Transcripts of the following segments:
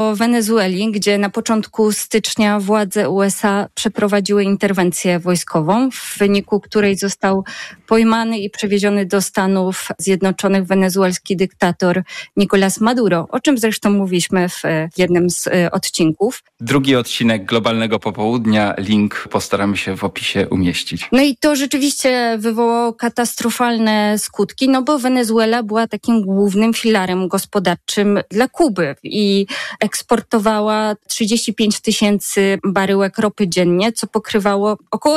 o Wenezueli, gdzie na początku stycznia władze USA przeprowadziły interwencję wojskową, w wyniku której został pojmany i przewieziony do Stanów Zjednoczonych wenezuelski dyktator Nicolás Maduro, o czym zresztą mówiliśmy w jednym z odcinków. Drugi odcinek Globalnego Popołudnia, link postaramy się w opisie umieścić. No i to rzeczywiście wywołało katastrofalne skutki, no bo Wenezuela była takim głównym filarem gospodarczym dla Kuby i eksportowała 35 000 baryłek ropy dziennie, co pokrywało około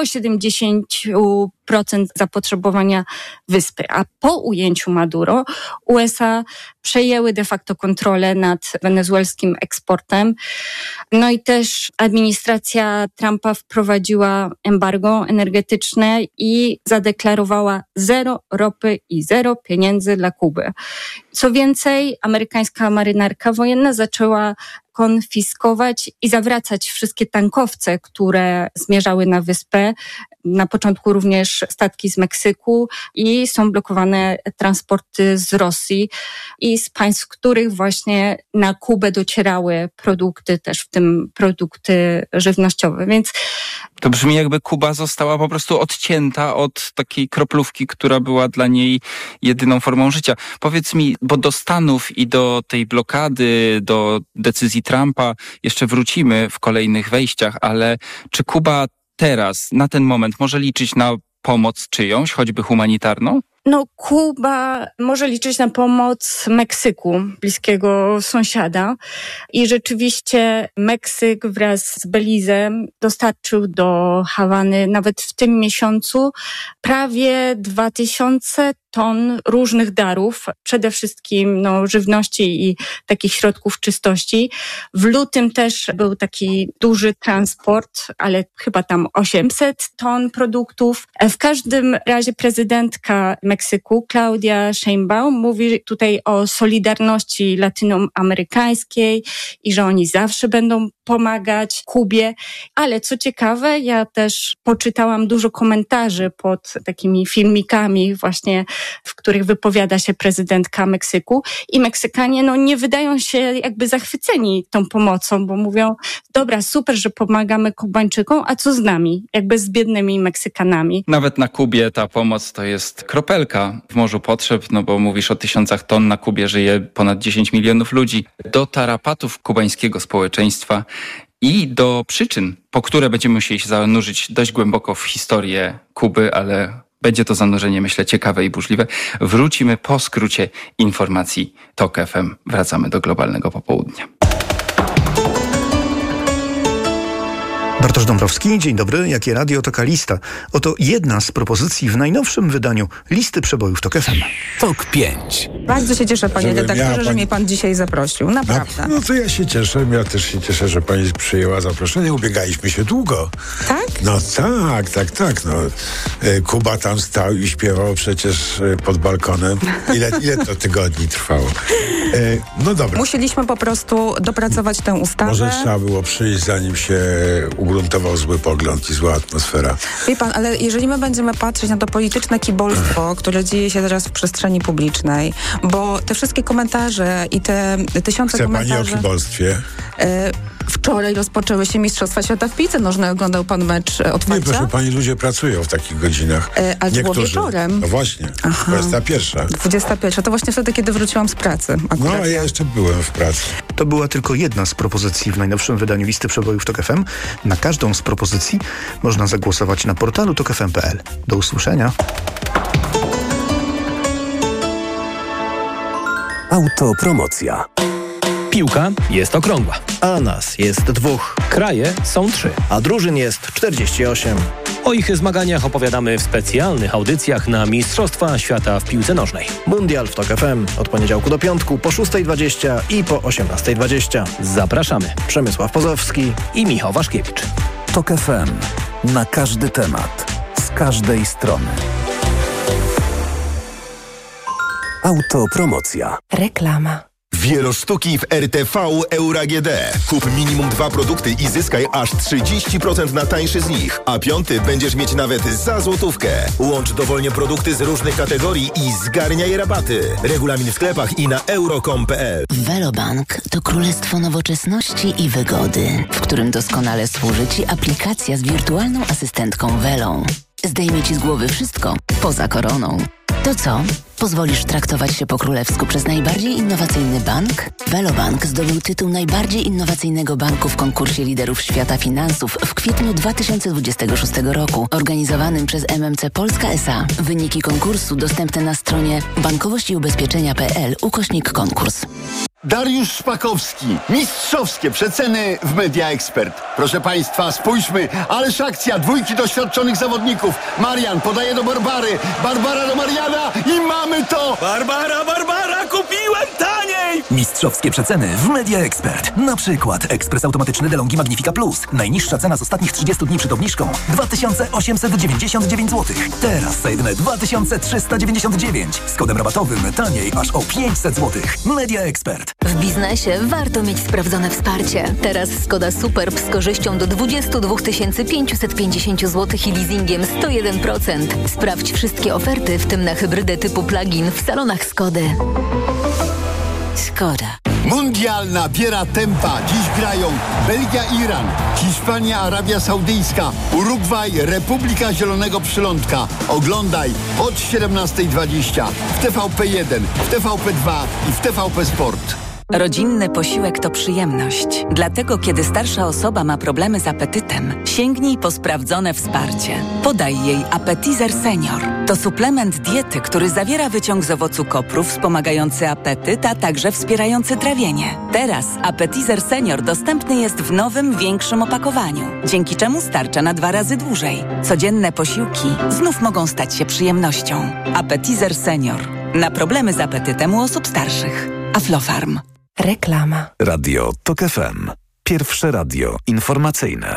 70% zapotrzebowania wyspy. A po ujęciu Maduro USA przejęły de facto kontrolę nad wenezuelskim eksportem. No i też administracja Trumpa wprowadziła embargo energetyczne i zadeklarowała zero ropy i zero pieniędzy dla Kuby. Co więcej, amerykańska marynarka wojenna zaczęła konfiskować i zawracać wszystkie tankowce, które zmierzały na wyspę. Na początku również statki z Meksyku i są blokowane transporty z Rosji i z państw, w których właśnie na Kubę docierały produkty, też w tym produkty żywnościowe. Więc to brzmi, jakby Kuba została po prostu odcięta od takiej kroplówki, która była dla niej jedyną formą życia. Powiedz mi, bo do Stanów i do tej blokady, do decyzji Trumpa jeszcze wrócimy w kolejnych wejściach, ale czy Kuba teraz, na ten moment, może liczyć na pomoc czyjąś, choćby humanitarną? No, Kuba może liczyć na pomoc Meksyku, bliskiego sąsiada. I rzeczywiście Meksyk wraz z Belizem dostarczył do Hawany nawet w tym miesiącu prawie 2000 ton różnych darów, przede wszystkim żywności i takich środków czystości. W lutym też był taki duży transport, ale chyba tam 800 ton produktów. W każdym razie prezydentka Meksyku, Claudia Sheinbaum, mówi tutaj o solidarności latynoamerykańskiej i że oni zawsze będą pomagać Kubie. Ale co ciekawe, ja też poczytałam dużo komentarzy pod takimi filmikami właśnie, w których wypowiada się prezydentka Meksyku i Meksykanie nie wydają się jakby zachwyceni tą pomocą, bo mówią, dobra, super, że pomagamy Kubańczykom, a co z nami? Jakby z biednymi Meksykanami. Nawet na Kubie ta pomoc to jest kropelka w morzu potrzeb, bo mówisz o 1000 ton, na Kubie żyje ponad 10 milionów ludzi. Do tarapatów kubańskiego społeczeństwa i do przyczyn, po które będziemy musieli się zanurzyć dość głęboko w historię Kuby, ale będzie to zanurzenie, myślę, ciekawe i burzliwe. Wrócimy po skrócie informacji TOK FM. Wracamy do Globalnego Popołudnia. Bartosz Dąbrowski, dzień dobry. Jakie radio, taka lista. Oto jedna z propozycji w najnowszym wydaniu listy przebojów TOK FM. TOK 5. Bardzo się cieszę, panie redaktorze, że mnie pan dzisiaj zaprosił. Naprawdę. No to ja się cieszę. Ja też się cieszę, że pani przyjęła zaproszenie. Ubiegaliśmy się długo. Tak? No tak. Kuba tam stał i śpiewał przecież pod balkonem. Ile to tygodni trwało? No dobra. Musieliśmy po prostu dopracować tę ustawę. Może trzeba było przyjść, zanim się ugruntował zły pogląd i zła atmosfera. Wie pan, ale jeżeli my będziemy patrzeć na to polityczne kibolstwo, które dzieje się teraz w przestrzeni publicznej, bo te wszystkie komentarze i te tysiące komentarzy... Chce pani o kibolstwie? Wczoraj rozpoczęły się Mistrzostwa Świata w piłce nożnej. Oglądał pan mecz otwarcia? Nie, proszę pani, ludzie pracują w takich godzinach. Ale to było wieczorem. No właśnie, 21. 21, to właśnie wtedy, kiedy wróciłam z pracy. No, a ja jeszcze byłem w pracy. To była tylko jedna z propozycji w najnowszym wydaniu listy przebojów TOK FM. Na każdą z propozycji można zagłosować na portalu tokfm.pl. Do usłyszenia. Autopromocja. Piłka jest okrągła, a nas jest 2. Kraje są 3, a drużyn jest 48. O ich zmaganiach opowiadamy w specjalnych audycjach na Mistrzostwa Świata w piłce nożnej. Mundial w TOK FM od poniedziałku do piątku po 6:20 i po 18:20. Zapraszamy. Przemysław Pozowski i Michał Waszkiewicz. TOK FM. Na każdy temat. Z każdej strony. Autopromocja. Reklama. Wielosztuki w RTV Euro AGD. Kup minimum 2 produkty i zyskaj aż 30% na tańszy z nich. A 5 będziesz mieć nawet za złotówkę. Łącz dowolnie produkty z różnych kategorii i zgarniaj rabaty. Regulamin w sklepach i na euro.com.pl. Velobank to królestwo nowoczesności i wygody, w którym doskonale służy Ci aplikacja z wirtualną asystentką Velą. Zdejmie Ci z głowy wszystko poza koroną. To co? Pozwolisz traktować się po królewsku przez najbardziej innowacyjny bank? Velobank zdobył tytuł najbardziej innowacyjnego banku w konkursie liderów świata finansów w kwietniu 2026 roku, organizowanym przez MMC Polska S.A. Wyniki konkursu dostępne na stronie bankowościiubezpieczenia.pl/konkurs. Dariusz Szpakowski. Mistrzowskie przeceny w Media Expert. Proszę Państwa, spójrzmy. Ależ akcja. 2 doświadczonych zawodników. Marian podaje do Barbary. Barbara do Mariana i mamy to! Barbara, kupiłem taniej! Mistrzowskie przeceny w Media Expert. Na przykład ekspres automatyczny DeLonghi Magnifica Plus. Najniższa cena z ostatnich 30 dni przed obniżką 2899 zł. Teraz za jedyne 2399. Z kodem rabatowym taniej aż o 500 zł. Media Expert. W biznesie warto mieć sprawdzone wsparcie. Teraz Skoda Superb z korzyścią do 22 550 zł i leasingiem 101%. Sprawdź wszystkie oferty, w tym na hybrydę typu plug-in w salonach Skody. Skoda. Mundial nabiera tempa. Dziś grają Belgia-Iran, Hiszpania-Arabia Saudyjska, Urugwaj, Republika Zielonego Przylądka. Oglądaj od 17:20 w TVP1, w TVP2 i w TVP Sport. Rodzinny posiłek to przyjemność. Dlatego, kiedy starsza osoba ma problemy z apetytem, sięgnij po sprawdzone wsparcie. Podaj jej Appetizer Senior. To suplement diety, który zawiera wyciąg z owocu kopru wspomagający apetyt, a także wspierający trawienie. Teraz Appetizer Senior dostępny jest w nowym, większym opakowaniu, dzięki czemu starcza na 2 razy dłużej. Codzienne posiłki znów mogą stać się przyjemnością. Appetizer Senior. Na problemy z apetytem u osób starszych. Aflofarm. Reklama. Radio TOK FM. Pierwsze radio informacyjne.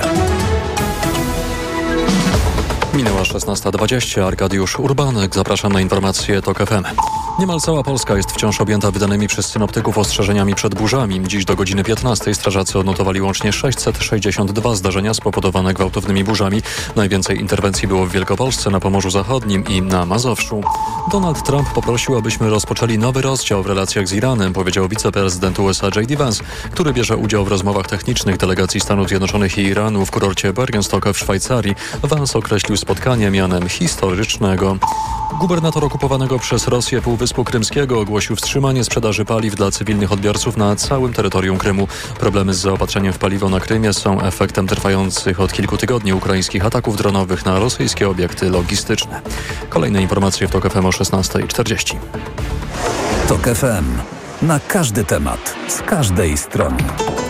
Minęła 16:20. Arkadiusz Urbanek. Zapraszam na informacje TOK FM. Niemal cała Polska jest wciąż objęta wydanymi przez synoptyków ostrzeżeniami przed burzami. Dziś do godziny 15 strażacy odnotowali łącznie 662 zdarzenia spowodowane gwałtownymi burzami. Najwięcej interwencji było w Wielkopolsce, na Pomorzu Zachodnim i na Mazowszu. Donald Trump poprosił, abyśmy rozpoczęli nowy rozdział w relacjach z Iranem, powiedział wiceprezydent USA J.D. Vance, który bierze udział w rozmowach technicznych delegacji Stanów Zjednoczonych i Iranu w kurorcie Bergenstock w Szwajcarii. Vance określił spotkanie mianem historycznego. Gubernator okupowanego przez Rosję Półwyspu Krymskiego ogłosił wstrzymanie sprzedaży paliw dla cywilnych odbiorców na całym terytorium Krymu. Problemy z zaopatrzeniem w paliwo na Krymie są efektem trwających od kilku tygodni ukraińskich ataków dronowych na rosyjskie obiekty logistyczne. Kolejne informacje w TOK FM o 16:40. TOK FM. Na każdy temat, z każdej strony.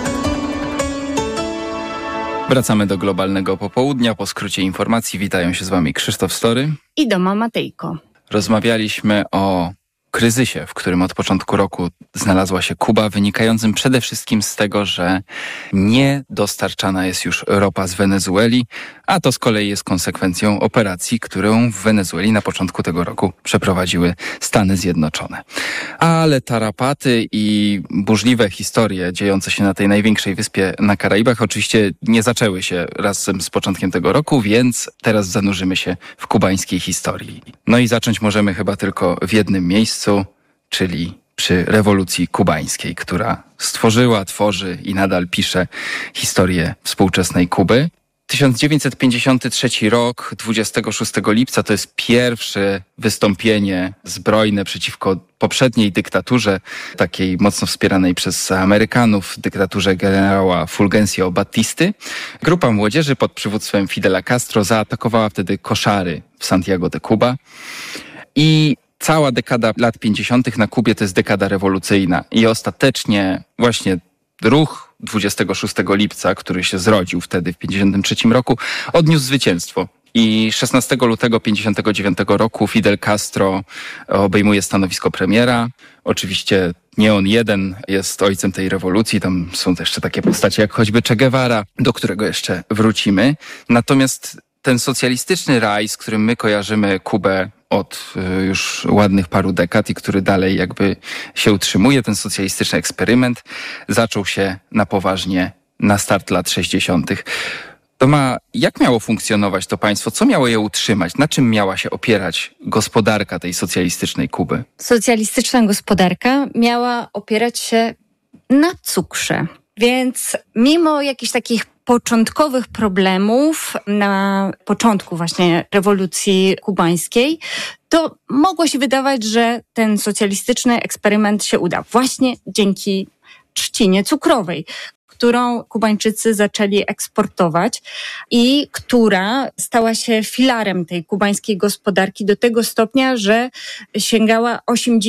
Wracamy do globalnego popołudnia. Po skrócie informacji witają się z Wami Krzysztof Story i Doma Matejko. Rozmawialiśmy o kryzysie, w którym od początku roku znalazła się Kuba, wynikającym przede wszystkim z tego, że nie dostarczana jest już ropa z Wenezueli, a to z kolei jest konsekwencją operacji, którą w Wenezueli na początku tego roku przeprowadziły Stany Zjednoczone. Ale tarapaty i burzliwe historie dziejące się na tej największej wyspie na Karaibach oczywiście nie zaczęły się razem z początkiem tego roku, więc teraz zanurzymy się w kubańskiej historii. No i zacząć możemy chyba tylko w jednym miejscu, czyli przy rewolucji kubańskiej, która stworzyła, tworzy i nadal pisze historię współczesnej Kuby. 1953 rok, 26 lipca, to jest pierwsze wystąpienie zbrojne przeciwko poprzedniej dyktaturze, takiej mocno wspieranej przez Amerykanów, dyktaturze generała Fulgencio Batisty. Grupa młodzieży pod przywództwem Fidela Castro zaatakowała wtedy koszary w Santiago de Cuba i cała dekada lat 50. na Kubie to jest dekada rewolucyjna i ostatecznie właśnie ruch 26 lipca, który się zrodził wtedy w 1953 roku, odniósł zwycięstwo. I 16 lutego 1959 roku Fidel Castro obejmuje stanowisko premiera. Oczywiście nie on jeden jest ojcem tej rewolucji, tam są też jeszcze takie postacie jak choćby Che Guevara, do którego jeszcze wrócimy. Natomiast ten socjalistyczny raj, z którym my kojarzymy Kubę od już ładnych paru dekad i który dalej jakby się utrzymuje, ten socjalistyczny eksperyment, zaczął się na poważnie na start lat 60. Jak miało funkcjonować to państwo? Co miało je utrzymać? Na czym miała się opierać gospodarka tej socjalistycznej Kuby? Socjalistyczna gospodarka miała opierać się na cukrze. Więc mimo jakichś takich początkowych problemów na początku właśnie rewolucji kubańskiej, to mogło się wydawać, że ten socjalistyczny eksperyment się uda. Właśnie dzięki trzcinie cukrowej, którą Kubańczycy zaczęli eksportować i która stała się filarem tej kubańskiej gospodarki do tego stopnia, że sięgała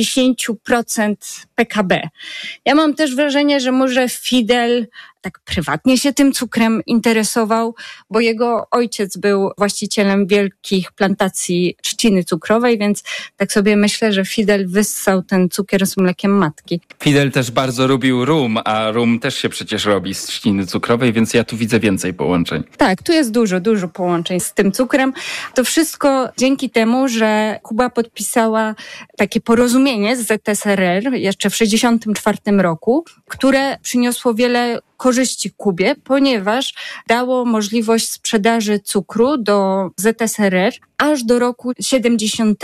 80% PKB. Ja mam też wrażenie, że może Fidel tak prywatnie się tym cukrem interesował, bo jego ojciec był właścicielem wielkich plantacji trzciny cukrowej, więc tak sobie myślę, że Fidel wyssał ten cukier z mlekiem matki. Fidel też bardzo lubił rum, a rum też się przecież robi z trzciny cukrowej, więc ja tu widzę więcej połączeń. Tak, tu jest dużo połączeń z tym cukrem. To wszystko dzięki temu, że Kuba podpisała takie porozumienie z ZSRR jeszcze w 1964 roku, które przyniosło wiele korzyści Kubie, ponieważ dało możliwość sprzedaży cukru do ZSRR aż do roku 70.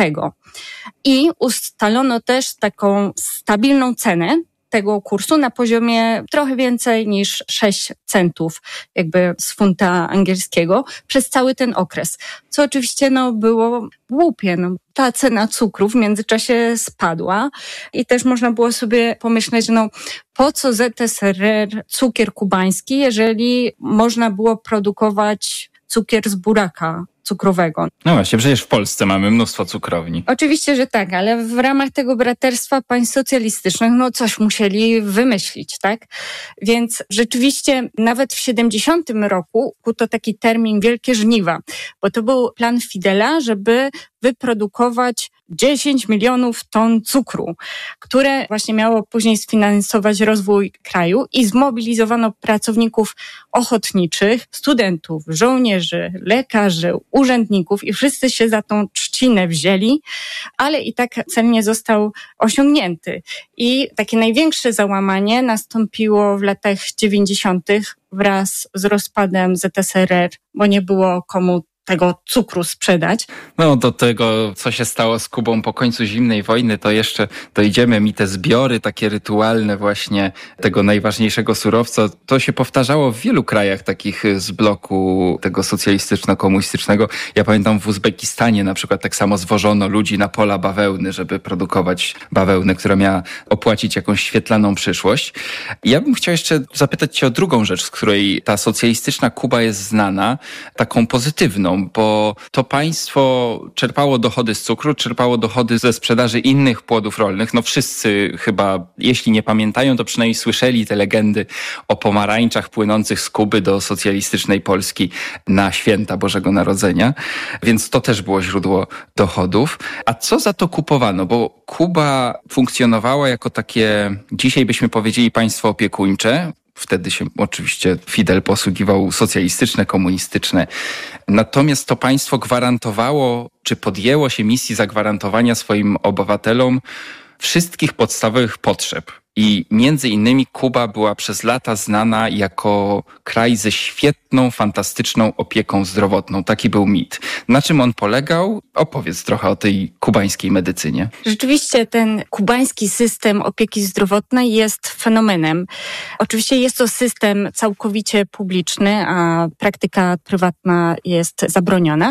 I ustalono też taką stabilną cenę tego kursu na poziomie trochę więcej niż 6 centów jakby z funta angielskiego przez cały ten okres. Co oczywiście było głupie. Ta cena cukru w międzyczasie spadła i też można było sobie pomyśleć, po co ZSRR cukier kubański, jeżeli można było produkować cukier z buraka cukrowego. No właśnie, przecież w Polsce mamy mnóstwo cukrowni. Oczywiście, że tak, ale w ramach tego braterstwa państw socjalistycznych coś musieli wymyślić, tak? Więc rzeczywiście nawet w 70 roku to taki termin wielkie żniwa, bo to był plan Fidela, żeby wyprodukować 10 milionów ton cukru, które właśnie miało później sfinansować rozwój kraju i zmobilizowano pracowników ochotniczych, studentów, żołnierzy, lekarzy, urzędników i wszyscy się za tą trzcinę wzięli, ale i tak cel nie został osiągnięty. I takie największe załamanie nastąpiło w latach 90. wraz z rozpadem ZSRR, bo nie było komu tego cukru sprzedać. Do tego, co się stało z Kubą po końcu zimnej wojny, to jeszcze dojdziemy. Mi te zbiory takie rytualne właśnie tego najważniejszego surowca, to się powtarzało w wielu krajach takich z bloku tego socjalistyczno-komunistycznego. Ja pamiętam w Uzbekistanie na przykład tak samo zwożono ludzi na pola bawełny, żeby produkować bawełnę, która miała opłacić jakąś świetlaną przyszłość. Ja bym chciał jeszcze zapytać Cię o drugą rzecz, z której ta socjalistyczna Kuba jest znana, taką pozytywną, bo to państwo czerpało dochody z cukru, czerpało dochody ze sprzedaży innych płodów rolnych. Wszyscy chyba, jeśli nie pamiętają, to przynajmniej słyszeli te legendy o pomarańczach płynących z Kuby do socjalistycznej Polski na święta Bożego Narodzenia, więc to też było źródło dochodów. A co za to kupowano? Bo Kuba funkcjonowała jako takie, dzisiaj byśmy powiedzieli, państwo opiekuńcze. Wtedy się oczywiście Fidel posługiwał socjalistyczne, komunistyczne. Natomiast to państwo gwarantowało, czy podjęło się misji zagwarantowania swoim obywatelom wszystkich podstawowych potrzeb. I między innymi Kuba była przez lata znana jako kraj ze świetną, fantastyczną opieką zdrowotną. Taki był mit. Na czym on polegał? Opowiedz trochę o tej kubańskiej medycynie. Rzeczywiście ten kubański system opieki zdrowotnej jest fenomenem. Oczywiście jest to system całkowicie publiczny, a praktyka prywatna jest zabroniona,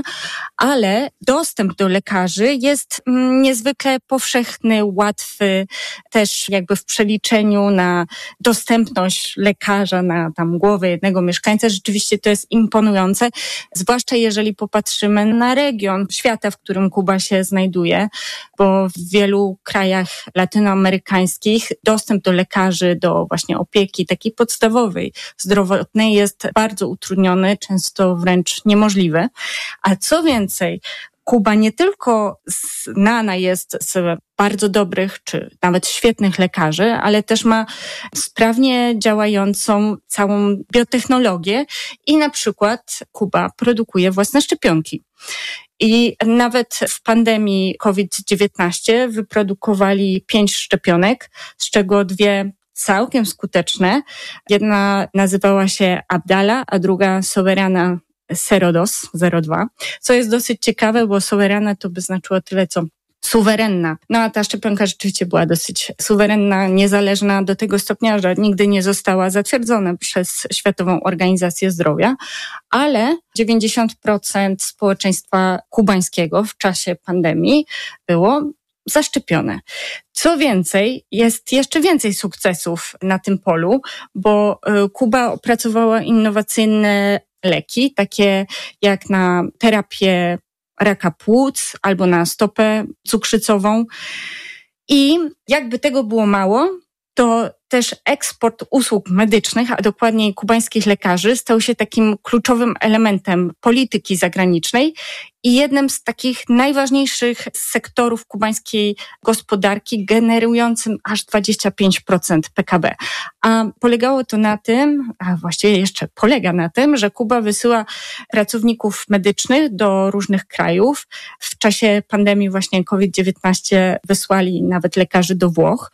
ale dostęp do lekarzy jest niezwykle powszechny, łatwy, też jakby w przeliczeniu na dostępność lekarza na głowę jednego mieszkańca. Rzeczywiście to jest imponujące, zwłaszcza jeżeli popatrzymy na region świata, w którym Kuba się znajduje, bo w wielu krajach latynoamerykańskich dostęp do lekarzy, do właśnie opieki takiej podstawowej, zdrowotnej jest bardzo utrudniony, często wręcz niemożliwy. A co więcej, Kuba nie tylko znana jest z bardzo dobrych czy nawet świetnych lekarzy, ale też ma sprawnie działającą całą biotechnologię i na przykład Kuba produkuje własne szczepionki. I nawet w pandemii COVID-19 wyprodukowali 5 szczepionek, z czego 2 całkiem skuteczne. Jedna nazywała się Abdala, a druga Soberana 02. Co jest dosyć ciekawe, bo Soberana to by znaczyło tyle, co suwerenna. No a ta szczepionka rzeczywiście była dosyć suwerenna, niezależna do tego stopnia, że nigdy nie została zatwierdzona przez Światową Organizację Zdrowia, ale 90% społeczeństwa kubańskiego w czasie pandemii było zaszczepione. Co więcej, jest jeszcze więcej sukcesów na tym polu, bo Kuba opracowała innowacyjne leki, takie jak na terapię raka płuc albo na stopę cukrzycową. I jakby tego było mało, to też eksport usług medycznych, a dokładniej kubańskich lekarzy, stał się takim kluczowym elementem polityki zagranicznej i jednym z takich najważniejszych sektorów kubańskiej gospodarki, generującym aż 25% PKB. A polegało to na tym, a właściwie jeszcze polega na tym, że Kuba wysyła pracowników medycznych do różnych krajów. W czasie pandemii właśnie COVID-19 wysłali nawet lekarzy do Włoch.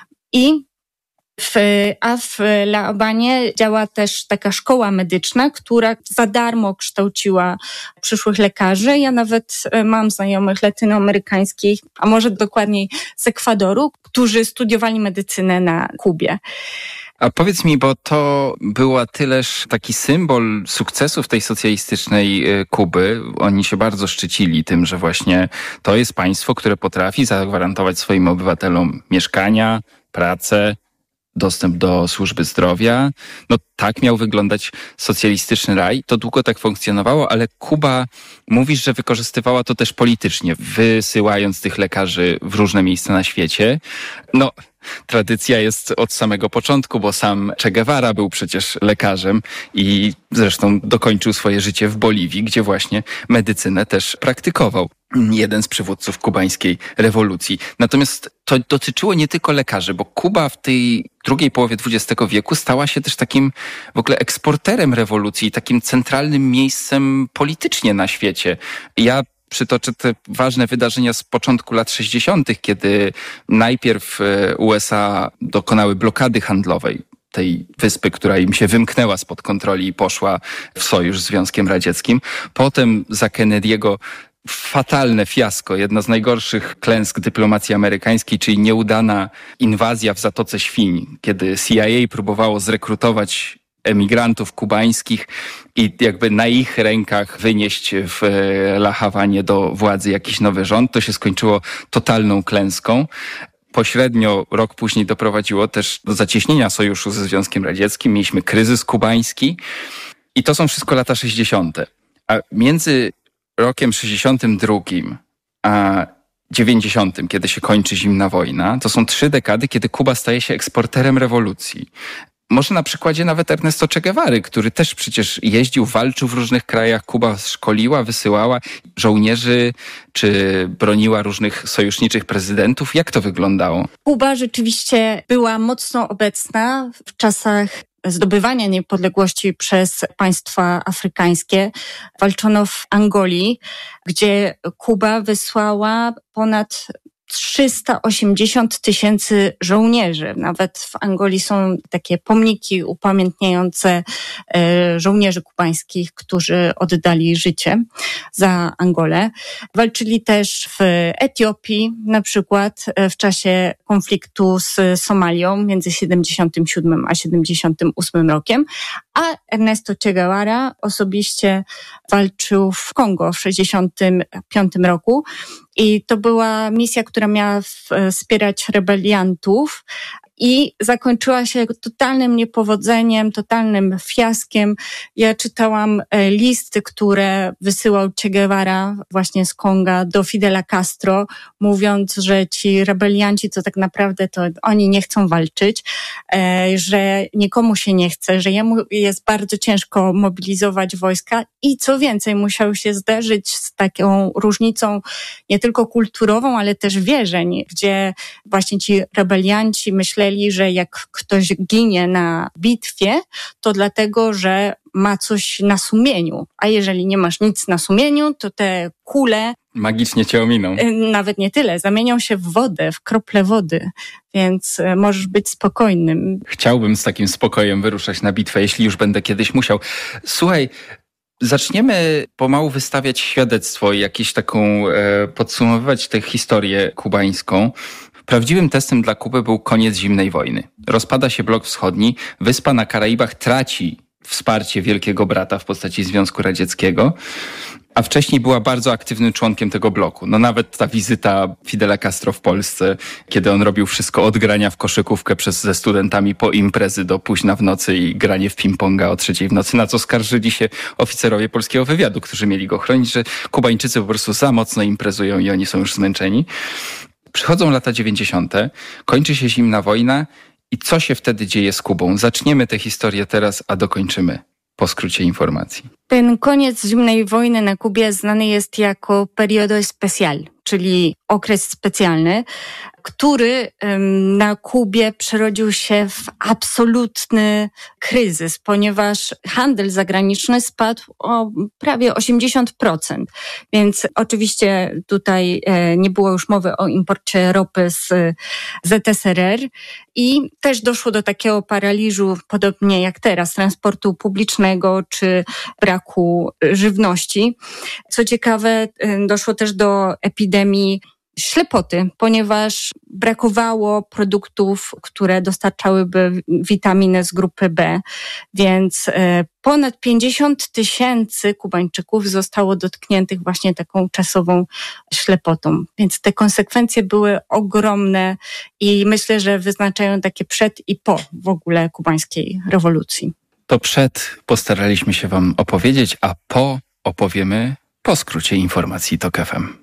A w La Habanie działa też taka szkoła medyczna, która za darmo kształciła przyszłych lekarzy. Ja nawet mam znajomych latynoamerykańskich, a może dokładniej z Ekwadoru, którzy studiowali medycynę na Kubie. A powiedz mi, bo to była tyleż taki symbol sukcesów tej socjalistycznej Kuby. Oni się bardzo szczycili tym, że właśnie to jest państwo, które potrafi zagwarantować swoim obywatelom mieszkania, pracę, dostęp do służby zdrowia. No tak miał wyglądać socjalistyczny raj. To długo tak funkcjonowało, ale Kuba, mówisz, że wykorzystywała to też politycznie, wysyłając tych lekarzy w różne miejsca na świecie. No, tradycja jest od samego początku, bo sam Che Guevara był przecież lekarzem i zresztą dokończył swoje życie w Boliwii, gdzie właśnie medycynę też praktykował. Jeden z przywódców kubańskiej rewolucji. Natomiast to dotyczyło nie tylko lekarzy, bo Kuba w tej drugiej połowie XX wieku stała się też takim w ogóle eksporterem rewolucji, takim centralnym miejscem politycznie na świecie. Ja przytoczę te ważne wydarzenia z początku lat 60., kiedy najpierw USA dokonały blokady handlowej tej wyspy, która im się wymknęła spod kontroli i poszła w sojusz z Związkiem Radzieckim. Potem za Kennedy'ego fatalne fiasko, jedna z najgorszych klęsk dyplomacji amerykańskiej, czyli nieudana inwazja w Zatoce Świń, kiedy CIA próbowało zrekrutować emigrantów kubańskich i jakby na ich rękach wynieść w La Hawanie do władzy jakiś nowy rząd. To się skończyło totalną klęską. Pośrednio rok później doprowadziło też do zacieśnienia sojuszu ze Związkiem Radzieckim. Mieliśmy kryzys kubański i to są wszystko lata 60. A między rokiem 62 a 90, kiedy się kończy zimna wojna, to są 3 dekady, kiedy Kuba staje się eksporterem rewolucji. Może na przykładzie nawet Ernesto Che Guevary, który też przecież jeździł, walczył w różnych krajach. Kuba szkoliła, wysyłała żołnierzy, czy broniła różnych sojuszniczych prezydentów. Jak to wyglądało? Kuba rzeczywiście była mocno obecna w czasach zdobywania niepodległości przez państwa afrykańskie. Walczono w Angolii, gdzie Kuba wysłała ponad 380 000 żołnierzy. Nawet w Angolii są takie pomniki upamiętniające żołnierzy kubańskich, którzy oddali życie za Angolę. Walczyli też w Etiopii, na przykład w czasie konfliktu z Somalią między 77 a 78 rokiem, a Ernesto Che Guevara osobiście walczył w Kongo w 65 roku. I to była misja, która miała wspierać rebeliantów i zakończyła się totalnym niepowodzeniem, totalnym fiaskiem. Ja czytałam listy, które wysyłał Che Guevara właśnie z Konga do Fidela Castro, mówiąc, że ci rebelianci to tak naprawdę to oni nie chcą walczyć, że nikomu się nie chce, że jemu jest bardzo ciężko mobilizować wojska i co więcej musiał się zderzyć z taką różnicą nie tylko kulturową, ale też wierzeń, gdzie właśnie ci rebelianci myśleli, że jak ktoś ginie na bitwie, to dlatego, że ma coś na sumieniu. A jeżeli nie masz nic na sumieniu, to te kule magicznie cię ominą. Nawet nie tyle, zamienią się w wodę, w krople wody, więc możesz być spokojnym. Chciałbym z takim spokojem wyruszać na bitwę, jeśli już będę kiedyś musiał. Słuchaj, zaczniemy pomału wystawiać świadectwo i jakieś taką podsumowywać tę historię kubańską. Prawdziwym testem dla Kuby był koniec zimnej wojny. Rozpada się blok wschodni, wyspa na Karaibach traci wsparcie wielkiego brata w postaci Związku Radzieckiego, a wcześniej była bardzo aktywnym członkiem tego bloku. No nawet ta wizyta Fidela Castro w Polsce, kiedy on robił wszystko od grania w koszykówkę ze studentami po imprezy do późna w nocy i granie w ping-ponga o 3:00 w nocy, na co skarżyli się oficerowie polskiego wywiadu, którzy mieli go chronić, że Kubańczycy po prostu za mocno imprezują i oni są już zmęczeni. Przychodzą lata 90., kończy się zimna wojna i co się wtedy dzieje z Kubą? Zaczniemy tę historię teraz, a dokończymy po skrócie informacji. Ten koniec zimnej wojny na Kubie znany jest jako periodo especial, czyli okres specjalny, który na Kubie przerodził się w absolutny kryzys, ponieważ handel zagraniczny spadł o prawie 80%. Więc oczywiście tutaj nie było już mowy o imporcie ropy z ZSRR i też doszło do takiego paraliżu, podobnie jak teraz, transportu publicznego czy braku żywności. Co ciekawe, doszło też do epidemii ślepoty, ponieważ brakowało produktów, które dostarczałyby witaminy z grupy B, więc ponad 50 000 Kubańczyków zostało dotkniętych właśnie taką czasową ślepotą. Więc te konsekwencje były ogromne i myślę, że wyznaczają takie przed i po w ogóle kubańskiej rewolucji. To przed postaraliśmy się wam opowiedzieć, a po opowiemy po skrócie informacji TOK FM.